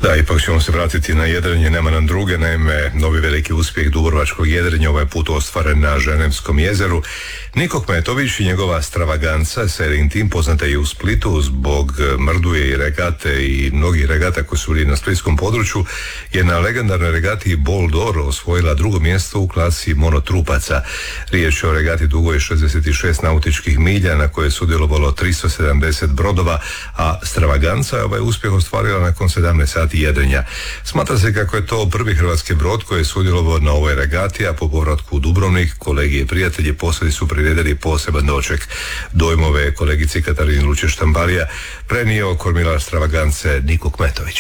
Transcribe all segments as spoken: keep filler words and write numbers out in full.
Da, ipak ćemo se vratiti na jedrenje, nema nam druge, naime, novi veliki uspjeh dubrovačkog jedrenja ovaj put ostvaren na Ženevskom jezeru. Niko Kmetović i njegova stravaganca, sailing tim, poznata i u Splitu zbog Mrduje i regate i mnogih regata koji su bili na splitskom području, je na legendarnoj regati Bol d'Or osvojila drugo mjesto u klasi monotrupaca. Riječ je o regati dugoj šezdeset šest nautičkih milja na koje je sudjelovalo tristo sedamdeset brodova, a stravaganca je ovaj uspjeh ostvarila nakon sedamnaest sati jedrenja. Smatra se kako je to prvi hrvatski brod koji je sudjelovao na ovoj regati, a po povratku u Dubrovnik kolege i prijatelji poslije su priredili poseban doček. Dojmove kolegici Katarini Luče-Štambarija prenio kormilar stravagance Niko Kmetović.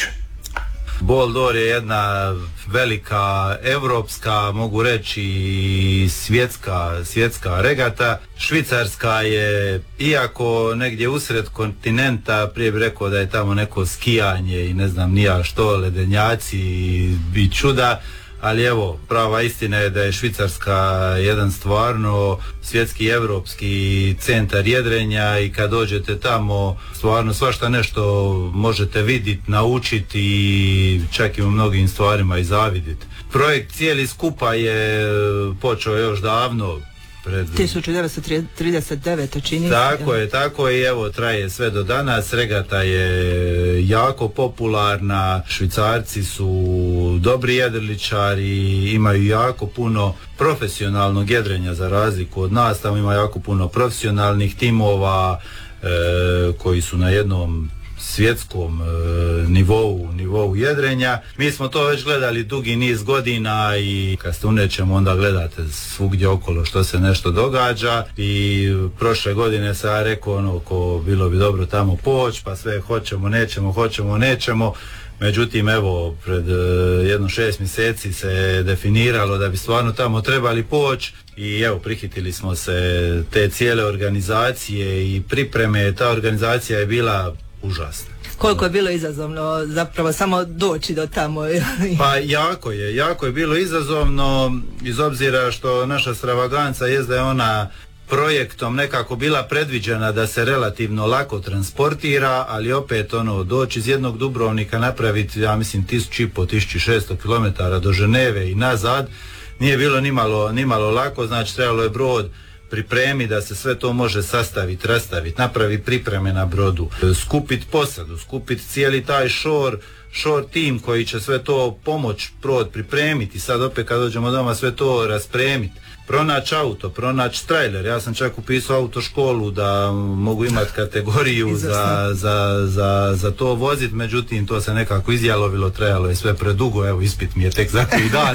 Bol d'Or je jedna velika evropska, mogu reći i svjetska, svjetska regata. Švicarska je, iako negdje usred kontinenta, prije bih rekao da je tamo neko skijanje i ne znam nija što, ledenjaci i, i čuda, ali evo, prava istina je da je Švicarska jedan stvarno svjetski evropski centar jedrenja i kad dođete tamo stvarno svašta nešto možete vidjeti, naučiti i čak i u mnogim stvarima i zavidjeti. Projekt cijeli skupa je počeo još davno, pred tisuću devetsto trideset devete čini se. Tako je, tako je i evo traje sve do danas. Regata je jako popularna, Švicarci su dobri jedriličari, imaju jako puno profesionalnog jedrenja za razliku od nas, tamo ima jako puno profesionalnih timova e, koji su na jednom svjetskom e, nivou, nivou jedrenja. Mi smo to već gledali dugi niz godina i kad ste u nečemu onda gledate svugdje okolo što se nešto događa i prošle godine sam ja rekao ono ko bilo bi dobro tamo poći, pa sve hoćemo, nećemo, hoćemo, nećemo. Međutim, evo, pred uh, jedno šest mjeseci se definiralo da bi stvarno tamo trebali poći i evo, prihitili smo se te cijele organizacije i pripreme. Ta organizacija je bila užasna. Koliko je bilo izazovno zapravo samo doći do tamo? Pa jako je, jako je bilo izazovno iz obzira što naša stravaganca jest da je ona projektom nekako bila predviđena da se relativno lako transportira, ali opet ono, doći iz jednog Dubrovnika napraviti, ja mislim, tisuću i po, tisuću šesto kilometara do Ženeve i nazad, nije bilo nimalo, nimalo lako, znači trebalo je brod pripremi da se sve to može sastaviti, rastaviti, napravi pripreme na brodu, skupiti posadu, skupiti cijeli taj shore, shore tim koji će sve to pomoć brod pripremiti, sad opet kad dođemo doma sve to raspremiti, pronaći auto, pronaći trailer. Ja sam čak upisao autoškolu da mogu imati kategoriju za, za, za, za to voziti, međutim to se nekako izjalovilo, trajalo je sve predugo, evo ispit mi je tek za koji dan.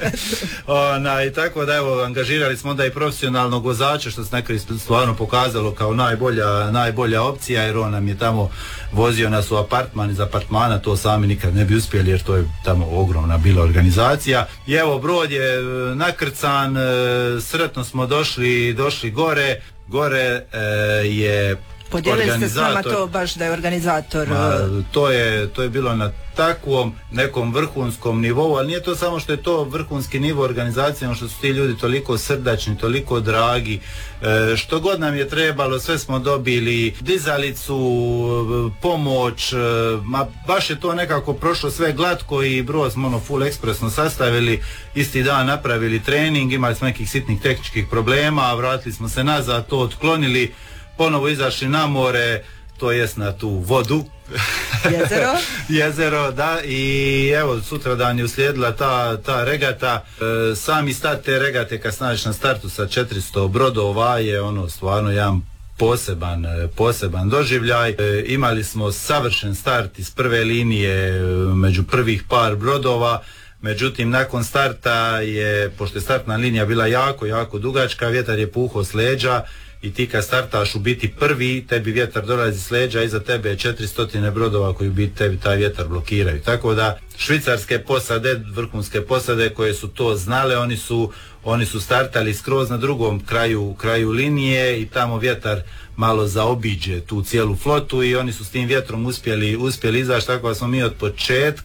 Ona, i tako da evo angažirali smo onda i profesionalnog vozača što se nekako stvarno pokazalo kao najbolja, najbolja opcija jer on nam je tamo vozio nas u apartman, iz apartmana to sami nikad ne bi uspjeli jer to je tamo ogromna bila organizacija. I evo brod je nakrcan, sretno smo došli, došli gore, gore e, je Podijelili ste s nama to baš da je organizator... Ma, to, je, to je bilo na takvom nekom vrhunskom nivou, ali nije to samo što je to vrhunski nivo organizacije, ono što su ti ljudi toliko srdačni, toliko dragi, e, što god nam je trebalo, sve smo dobili, dizalicu, pomoć, e, ma baš je to nekako prošlo sve glatko i brod smo ono full ekspresno sastavili, isti dan napravili trening, imali smo nekih sitnih tehničkih problema, vratili smo se nazad, to otklonili, ponovo izašli na more, to jest na tu vodu. Jezero? Jezero, da, i evo sutra dan je uslijedila ta, ta regata. E, sami start te regate kad snađeš na startu sa četiristo brodova je ono stvarno jedan poseban, poseban doživljaj. E, imali smo savršen start iz prve linije među prvih par brodova. Međutim, nakon starta je, pošto je startna linija bila jako, jako dugačka, vjetar je puhao s leđa i ti kad startaš u biti prvi, tebi vjetar dolazi s leđa, iza tebe je četiristo brodova koji u biti tebi taj vjetar blokiraju. Tako da švicarske posade, vrhunske posade koje su to znale, oni su, oni su startali skroz na drugom kraju, kraju linije i tamo vjetar malo zaobiđe tu cijelu flotu i oni su s tim vjetrom uspjeli, uspjeli izaći, tako da smo mi od početka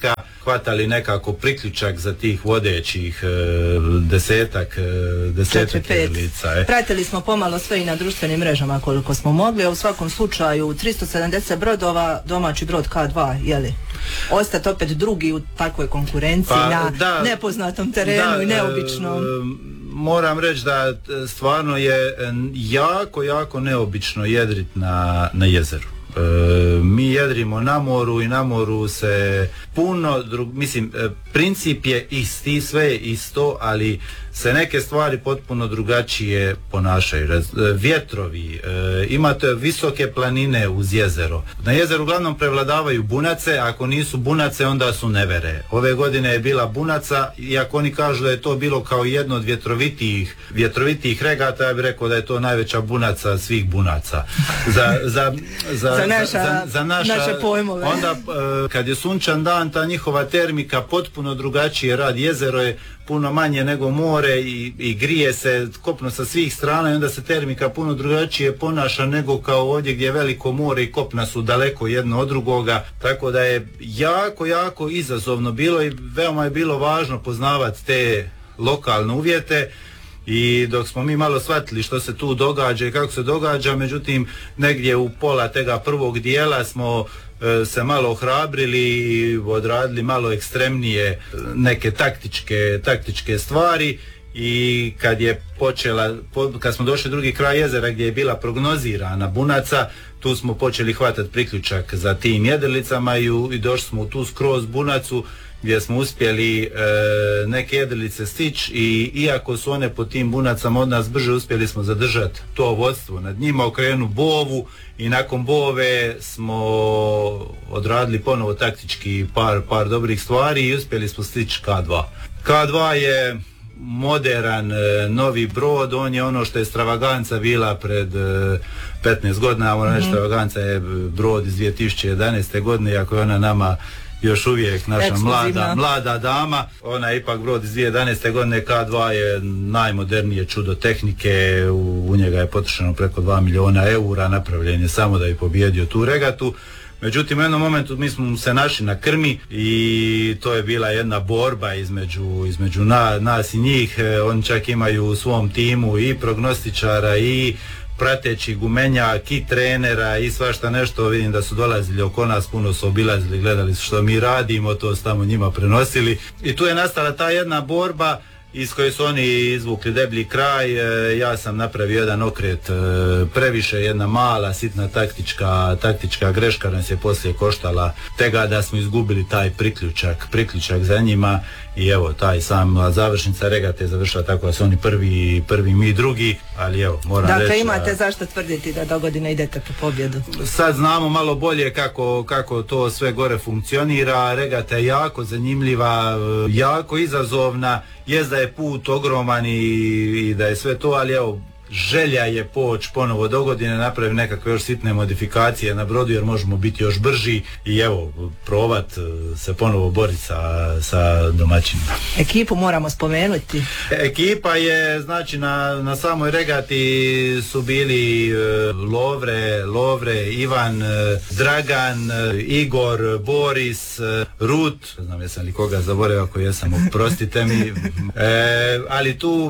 hvatali nekako priključak za tih vodećih e, desetak, e, desetak jedrilica. E. Pratili smo pomalo sve i na društvenim mrežama koliko smo mogli, u svakom slučaju tristo sedamdeset brodova, domaći brod K dva, jeli? Ostati opet drugi u takvoj konkurenciji pa, na da, nepoznatom terenu da, i neobičnom. E, moram reći da stvarno je jako, jako neobično jedrit na, na jezeru. E, mi jedrimo na moru i na moru se puno, drug, mislim, princip je isti, sve je isto, ali se neke stvari potpuno drugačije ponašaju. Vjetrovi, e, imate visoke planine uz jezero. Na jezeru uglavnom prevladavaju bunace, ako nisu bunace onda su nevere. Ove godine je bila bunaca, iako oni kažu da je to bilo kao jedno od vjetrovitijih, vjetrovitijih regata, ja bih rekao da je to najveća bunaca svih bunaca. Za, za, za, za, naša, za, za naša, naše pojmove. Onda e, kad je sunčan dan, ta njihova termika potpuno drugačije radi. Jezero je puno manje nego more i, i grije se kopno sa svih strana i onda se termika puno drugačije ponaša nego kao ovdje gdje je veliko more i kopna su daleko jedno od drugoga, tako da je jako, jako izazovno bilo i veoma je bilo važno poznavati te lokalne uvjete. I dok smo mi malo shvatili što se tu događa i kako se događa, međutim negdje u pola tega prvog dijela smo e, se malo ohrabrili i odradili malo ekstremnije neke taktičke, taktičke stvari i kad je počela, po, kad smo došli drugi kraj jezera gdje je bila prognozirana bunaca, tu smo počeli hvatati priključak za tim jedrlicama i, u, i došli smo u tu skroz bunacu gdje smo uspjeli e, neke jedrilice stići i iako su one po tim bunacama od nas brže, uspjeli smo zadržati to vodstvo nad njima, okrenu bovu i nakon bove smo odradili ponovo taktički par, par dobrih stvari i uspjeli smo stići K dva. K dva je moderan e, novi brod, on je ono što je Stravaganca bila pred e, petnaest godina, moram reći, mm-hmm. Stravaganca je brod iz dvije tisuće jedanaeste godine, iako je ona nama još uvijek naša mlada, mlada dama, ona je ipak brod iz dvije tisuće jedanaeste godine. K dva je najmodernije čudo tehnike, u, u njega je potrošeno preko dva milijuna eura, napravljen je samo da bi pobjedio tu regatu. Međutim, u jednom momentu mi smo se našli na krmi i to je bila jedna borba između, između na, nas i njih. E, oni čak imaju u svom timu i prognostičara i prateći gumenjak i trenera i svašta nešto. Vidim da su dolazili oko nas, puno su obilazili, gledali su što mi radimo, to su tamo njima prenosili i tu je nastala ta jedna borba iz koje su oni izvukli deblji kraj. E, ja sam napravio jedan okret e, previše, jedna mala sitna taktička, taktička greška nas je poslije koštala tega da smo izgubili taj priključak, priključak za njima i evo taj sam završnica regate je završila tako da su oni prvi, prvi mi drugi, ali evo moram dakle, reći. Dakle imate a, zašto tvrditi da do godine idete po pobjedu? Sad znamo malo bolje kako, kako to sve gore funkcionira, regata je jako zanimljiva, jako izazovna, jest da je put ogroman i, i da je sve to, ali evo želja je poći ponovo do godine, napraviti nekakve još sitne modifikacije na brodu jer možemo biti još brži i evo probat se ponovo boriti sa, sa domaćinima. Ekipu moramo spomenuti. Ekipa je, znači na, na samoj regati su bili uh, Lovre, Lovre, Ivan, uh, Dragan, uh, Igor, Boris, uh, Rut, ne znam jesam li koga zaboravio, ako jesam, oprostite mi, e, ali tu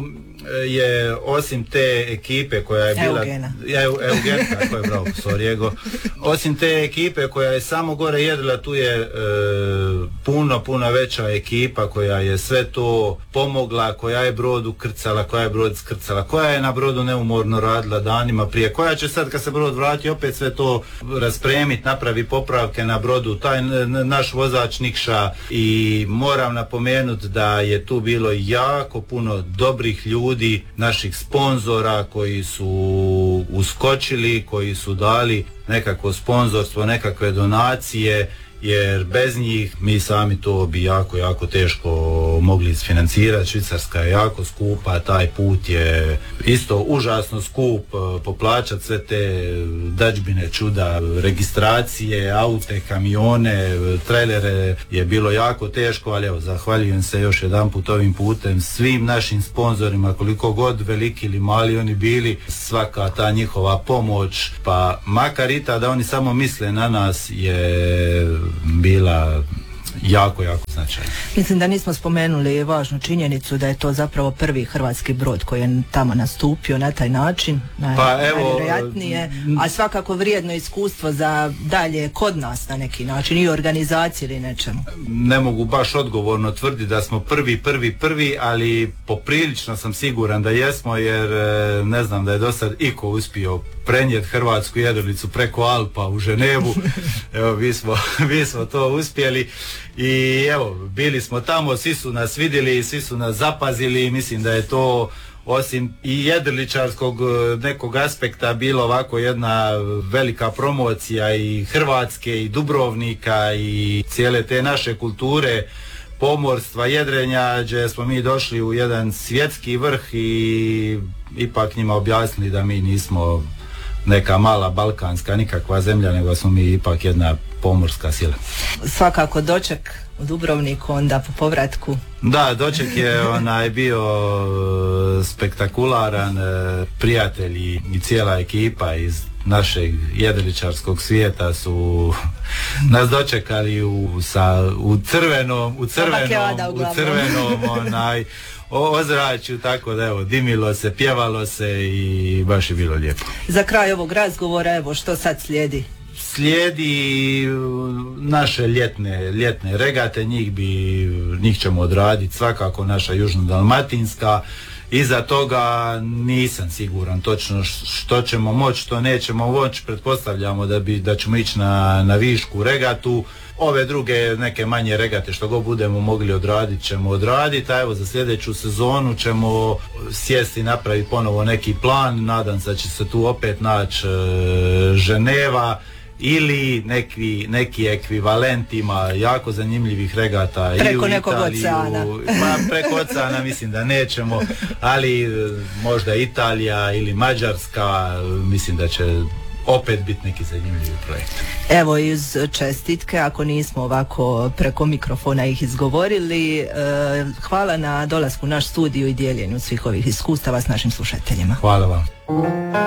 je osim te ekipe koja je bila Eugena, Eugen, tako je, bravo, sorry, osim te ekipe koja je samo gore jedrila, tu je e, puno, puno veća ekipa koja je sve to pomogla, koja je brod ukrcala, koja je brod skrcala, koja je na brodu neumorno radila danima prije, koja će sad kad se brod vrati opet sve to raspremiti, napravi popravke na brodu, taj naš vozač Nikša. I moram napomenuti da je tu bilo jako puno dobrih ljudi, naših sponzora koji su uskočili, koji su dali nekakvo sponzorstvo, nekakve donacije, jer bez njih mi sami to bi jako, jako teško mogli isfinancirati. Švicarska je jako skupa, taj put je isto užasno skup, poplaćati sve te dadžbine, čuda, registracije, aute, kamione, trailere je bilo jako teško, ali evo, zahvaljujem se još jedan put ovim putem svim našim sponzorima, koliko god veliki ili mali oni bili, svaka ta njihova pomoć, pa makar i ta da oni samo misle na nas, je bila jako, jako značajna. značajno. Mislim da nismo spomenuli važnu činjenicu da je to zapravo prvi hrvatski brod koji je tamo nastupio na taj način, pa, najvjerojatnije, a svakako vrijedno iskustvo za dalje kod nas na neki način i organizaciji ili nečemu. Ne mogu baš odgovorno tvrditi da smo prvi, prvi, prvi, ali poprilično sam siguran da jesmo, jer ne znam da je do sad iko uspio prenijeti hrvatsku jedrilicu preko Alpa u Ženevu. Evo, mi smo, mi smo to uspjeli i evo, bili smo tamo, svi su nas vidjeli, svi su nas zapazili i mislim da je to osim i jedriličarskog nekog aspekta bilo ovako jedna velika promocija i Hrvatske i Dubrovnika i cijele te naše kulture, pomorstva, jedrenja, gdje smo mi došli u jedan svjetski vrh i ipak njima objasnili da mi nismo neka mala balkanska nikakva zemlja, nego smo mi ipak jedna pomorska sila. Svakako doček u Dubrovniku onda po povratku. Da, doček je onaj bio spektakularan, prijatelji i cijela ekipa iz našeg jedriličarskog svijeta su nas dočekali u, sa, u crvenom, u crvenom, u crvenom onaj ozračju, tako da evo, dimilo se, pjevalo se i baš je bilo lijepo. Za kraj ovog razgovora, evo, što sad slijedi? Slijedi naše ljetne, ljetne regate, njih bi, njih ćemo odraditi svakako, naša južno-dalmatinska. Iza toga nisam siguran točno što ćemo moći, što nećemo moći, pretpostavljamo da, bi, da ćemo ići na, na višku regatu. Ove druge neke manje regate što god budemo mogli odraditi ćemo odraditi, a evo za sljedeću sezonu ćemo sjesti i napraviti ponovo neki plan, nadam se da će se tu opet naći e, Ženeva ili neki, neki ekvivalent, ima jako zanimljivih regata preko i u nekog Italiju, oceana. Ma, preko oceana mislim da nećemo, ali možda Italija ili Mađarska, mislim da će opet biti neki zanimljivi projekt. Evo, iz čestitke, ako nismo ovako preko mikrofona ih izgovorili, e, hvala na dolasku u naš studiju i dijeljenju svih ovih iskustava s našim slušateljima. Hvala vam.